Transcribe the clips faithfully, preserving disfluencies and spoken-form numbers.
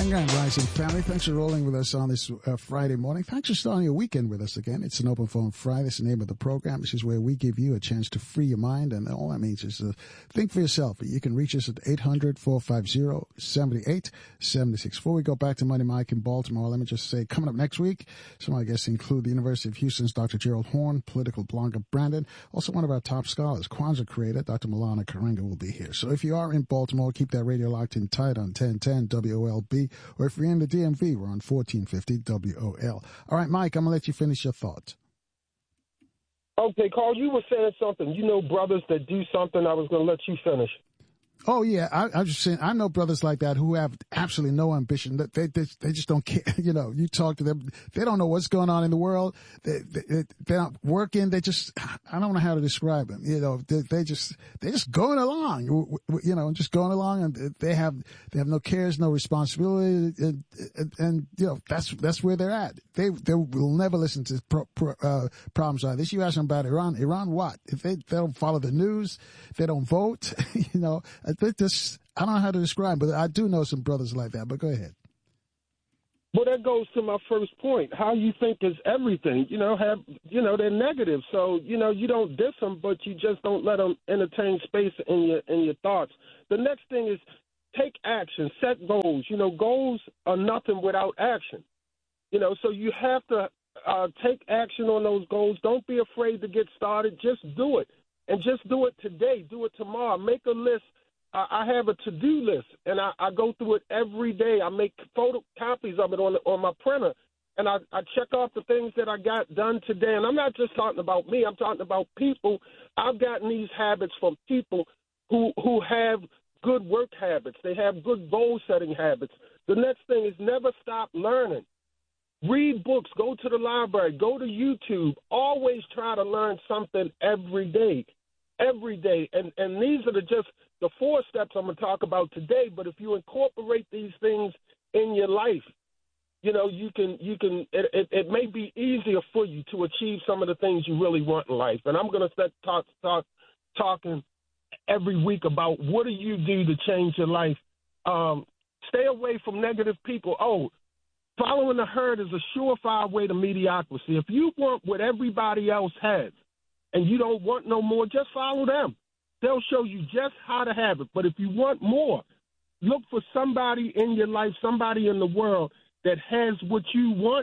Grand Rising family. Thanks for rolling with us on this uh, Friday morning. Thanks for starting your weekend with us again. It's an Open Phone Friday. That's the name of the program. This is where we give you a chance to free your mind, and all that means is to think for yourself. You can reach us at eight hundred, four five zero, seven eight seven six. Before we go back to Money Mike in Baltimore, let me just say, coming up next week, some of our guests include the University of Houston's Doctor Gerald Horn, political blogger Brandon, also one of our top scholars, Kwanzaa creator, Doctor Milana Karenga, will be here. So if you are in Baltimore, keep that radio locked in tight on ten ten W O L B, or if you're in the D M V, we're on fourteen fifty W O L. All right, Mike, I'm going to let you finish your thoughts. Okay, Carl, you were saying something. You know brothers that do something. I was going to let you finish. Oh, yeah. I, I'm just saying, I know brothers like that who have absolutely no ambition. They, they, they just don't care. You know, you talk to them, they don't know what's going on in the world. They, they, they're not working. They just, I don't know how to describe them. You know, they, they just, they're just going along, you know, just going along, and they have, they have no cares, no responsibility. And, and, and you know, that's, that's where they're at. They, they will never listen to pro, pro, uh, problems like this. You ask them about Iran. Iran, what? If they, they don't follow the news, they don't vote, you know, I think this, I don't know how to describe, but I do know some brothers like that. But go ahead. Well, that goes to my first point. How you think is everything. You know, have you know they're negative, so you know you don't diss them, but you just don't let them entertain space in your in your thoughts. The next thing is take action, set goals. You know, goals are nothing without action. You know, so you have to uh, take action on those goals. Don't be afraid to get started. Just do it, and just do it today. Do it tomorrow. Make a list. I have a to-do list, and I, I go through it every day. I make photocopies of it on on my printer, and I, I check off the things that I got done today. And I'm not just talking about me. I'm talking about people. I've gotten these habits from people who who have good work habits. They have good goal-setting habits. The next thing is never stop learning. Read books. Go to the library. Go to YouTube. Always try to learn something every day, every day. And, and these are the just – the four steps I'm going to talk about today, but if you incorporate these things in your life, you know, you can, you can, it, it, it may be easier for you to achieve some of the things you really want in life. And I'm going to start talk, talk, talking every week about what do you do to change your life. Um, stay away from negative people. Oh, following the herd is a surefire way to mediocrity. If you want what everybody else has and you don't want no more, just follow them. They'll show you just how to have it. But if you want more, look for somebody in your life, somebody in the world that has what you want,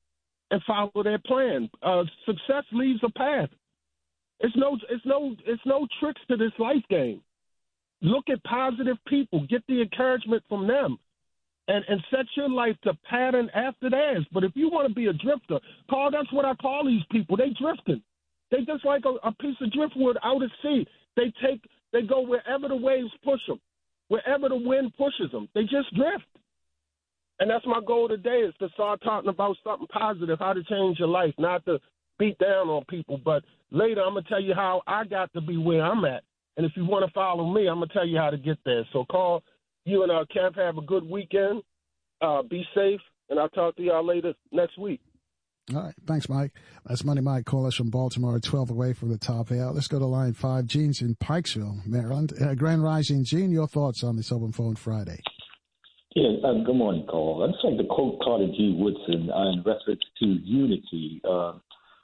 and follow their plan. Uh, success leaves a path. It's no, it's no, it's no tricks to this life game. Look at positive people. Get the encouragement from them, and and set your life to pattern after theirs. But if you want to be a drifter, Carl, that's what I call these people. They drifting. They just like a, a piece of driftwood out at sea. They take, they go wherever the waves push them, wherever the wind pushes them. They just drift. And that's my goal today, is to start talking about something positive, how to change your life, not to beat down on people. But later I'm going to tell you how I got to be where I'm at. And if you want to follow me, I'm going to tell you how to get there. So, Carl, you and uh, Kev have a good weekend. Uh, be safe, and I'll talk to y'all later next week. All right. Thanks, Mike. That's Money Mike. Call us from Baltimore, twelve away from the top air. Let's go to line five. Gene's in Pikesville, Maryland. Uh, Grand Rising. Gene, your thoughts on this Open Phone Friday? Yeah, uh, good morning, Carl. I'd just like to quote Carter G. Woodson uh, in reference to unity. Uh,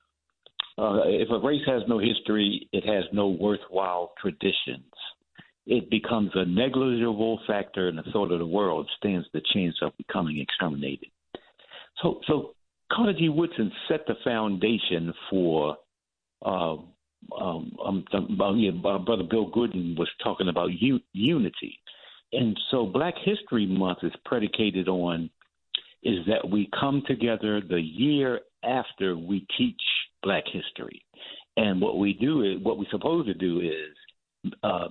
uh, if a race has no history, it has no worthwhile traditions. It becomes a negligible factor in the thought of the world, stands the chance of becoming exterminated. So, so Carter G. Woodson set the foundation for, uh, um, um, uh, yeah, uh, Brother Bill Gooden was talking about u- unity. And so Black History Month is predicated on is that we come together the year after we teach Black history. And what we do is, what we're supposed to do is uh,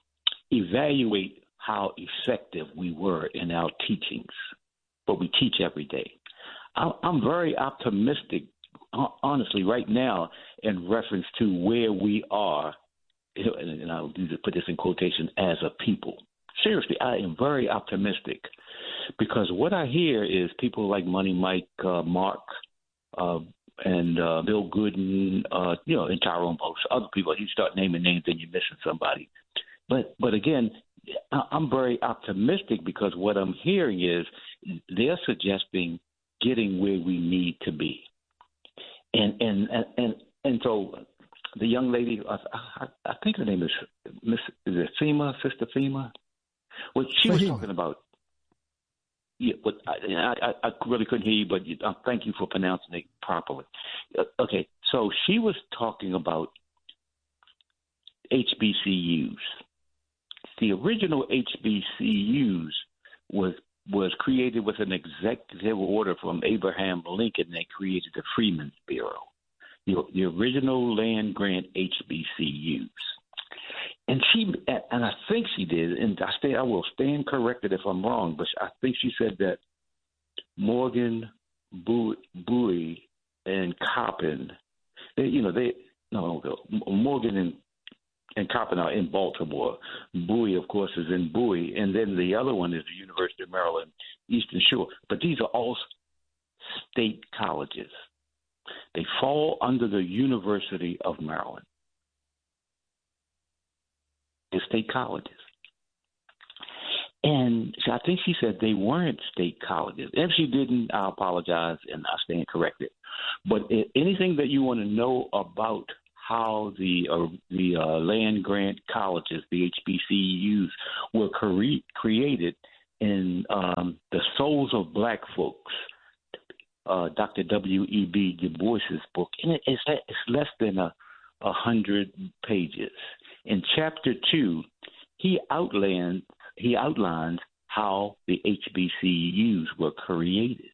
evaluate how effective we were in our teachings, but we teach every day. I'm very optimistic, honestly, right now in reference to where we are, and I'll put this in quotation, as a people. Seriously, I am very optimistic because what I hear is people like Money Mike, uh, Mark, uh, and uh, Bill Gooden, uh, you know, and Tyrone Post, other people. You start naming names and you're missing somebody. But but again, I'm very optimistic because what I'm hearing is they're suggesting getting where we need to be. And and and and, and so the young lady, I, I, I think her name is Miss is it FEMA, Sister FEMA? Well, she was talking about. Yeah, but I, I, I really couldn't hear you, but you, uh, thank you for pronouncing it properly. Uh, okay, so she was talking about H B C Us. The original H B C Us was was created with an executive order from Abraham Lincoln that created the Freedmen's Bureau, the, the original land grant H B C Us. And she, and I think she did, and I stay, I will stand corrected if I'm wrong, but I think she said that Morgan, Bowie, and Coppin, they, you know, they, no, Morgan and, and Coppin are in Baltimore. Bowie, of course, is in Bowie, and then the other one is the University of Maryland, Eastern Shore. But these are all state colleges. They fall under the University of Maryland. State colleges. And so I think she said they weren't state colleges. If she didn't, I apologize and I stand corrected. But anything that you want to know about how the uh, the uh, land grant colleges, the H B C Us, were cre- created in um, The Souls of Black Folks, uh, Doctor W E B Du Bois's book, and it's, it's less than a, a hundred pages. In chapter two, he outlined he outlined how the H B C Us were created,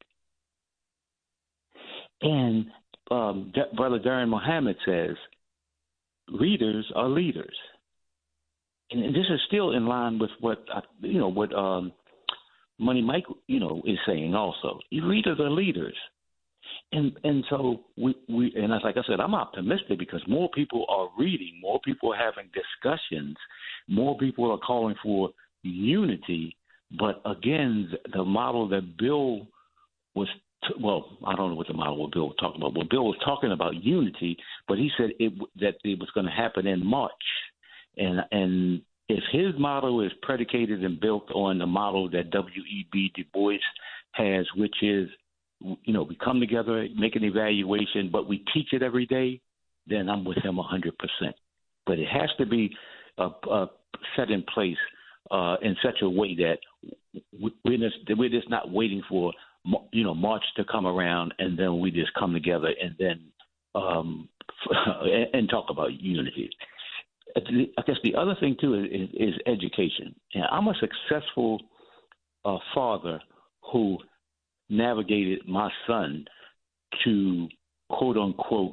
and um, D- Brother Darren Muhammad says, "Readers are leaders," and, and this is still in line with what you know what um, Money Mike you know is saying. Also, readers are leaders. And and so we, we and as like I said, I'm optimistic because more people are reading, more people are having discussions, more people are calling for unity. But again, the model that Bill was t- well, I don't know what the model Bill was talking about. Well, Bill was talking about unity, but he said it, that it was going to happen in March, and and if his model is predicated and built on the model that W E B Du Bois has, which is you know, we come together, make an evaluation, but we teach it every day, then I'm with him one hundred percent. But it has to be uh, uh, set in place uh, in such a way that we're just, we're just not waiting for, you know, March to come around and then we just come together and then um, and talk about unity. I guess the other thing, too, is, is education. And I'm a successful uh, father who navigated my son to, quote unquote,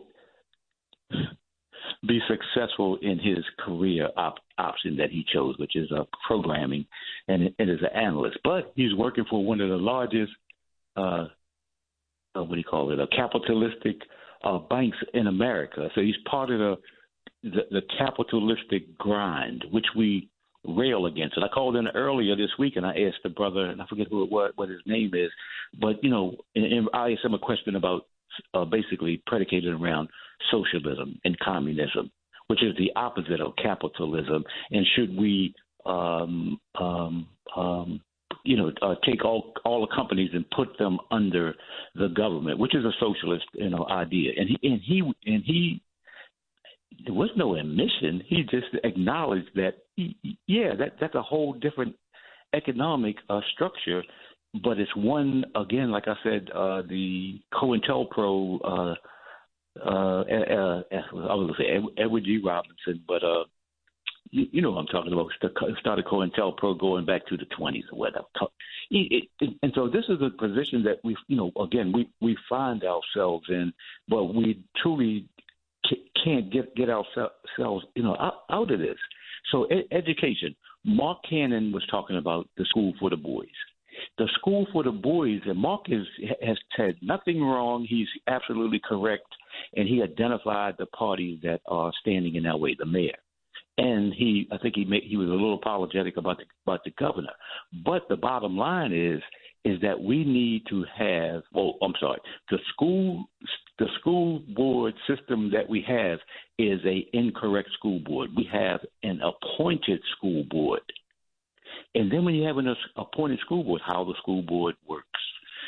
be successful in his career op- option that he chose, which is uh, programming and, and as an analyst. But he's working for one of the largest, uh, uh, what do you call it, a capitalistic uh, banks in America. So he's part of the, the, the capitalistic grind, which we rail against. And I called in earlier this week and I asked the brother, and I forget who it was, what his name is, but, you know, and, and I asked him a question about uh, basically predicated around socialism and communism, which is the opposite of capitalism. And should we, um, um, um, you know, uh, take all all the companies and put them under the government, which is a socialist, you know, idea. And he and he and he. There was no admission. He just acknowledged that, yeah, that that's a whole different economic uh, structure, but it's one, again, like I said, uh, the COINTELPRO, uh, uh, uh, uh, I was going to say Edward G. Robinson, but uh, you, you know what I'm talking about. Started COINTELPRO going back to the twenties or whatever. It, it, and so this is a position that we, you know, again, we, we find ourselves in, but we truly can't get get ourselves, you know, out, out of this. So ed- education. Mark Cannon was talking about the School for the Boys. The School for the Boys, and Mark is, has said nothing wrong. He's absolutely correct, and he identified the parties that are standing in that way, the mayor. And he, I think he made, he was a little apologetic about the, about the governor. But the bottom line is, is that we need to have, well, I'm sorry, the school the school board system that we have is a incorrect school board. We have an appointed school board. And then when you have an appointed school board, how the school board works.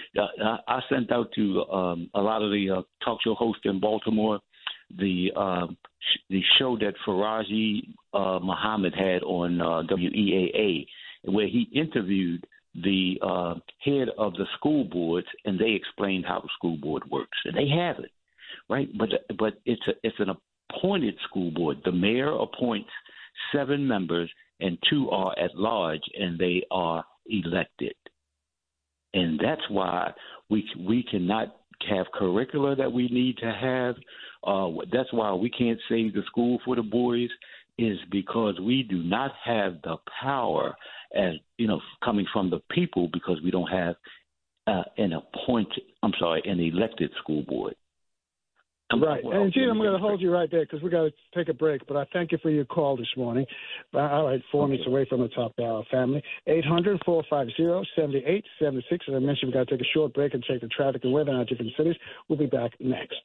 Uh, I sent out to um, a lot of the uh, talk show hosts in Baltimore the uh, sh- the show that Faraji uh, Muhammad had on uh, W E A A, where he interviewed the uh, head of the school boards, and they explained how the school board works. And they have it, right? But but it's a, it's an appointed school board. The mayor appoints seven members, and two are at large, and they are elected. And that's why we we cannot have curricula that we need to have. Uh, that's why we can't save the school for the boys, is because we do not have the power, as you know, coming from the people, because we don't have uh, an appointed, I'm sorry, an elected school board. Right. And, Gene, I'm going to hold you right there because we got to take a break. But I thank you for your call this morning. Uh, all right, four okay. minutes away from the top hour family. eight hundred, four five zero, seven eight seven six. As I mentioned, we've got to take a short break and check the traffic and weather in our different cities. We'll be back next.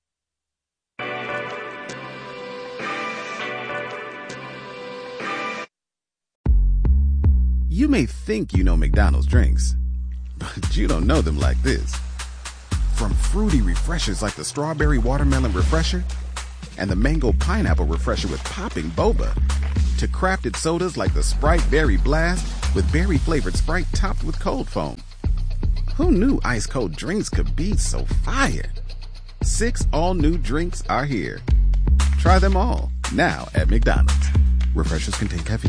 You may think you know McDonald's drinks, but you don't know them like this. From fruity refreshers like the Strawberry Watermelon Refresher and the Mango Pineapple Refresher with popping boba, to crafted sodas like the Sprite Berry Blast with berry-flavored Sprite topped with cold foam. Who knew ice-cold drinks could be so fire? Six all-new drinks are here. Try them all, now at McDonald's. Refreshers contain caffeine.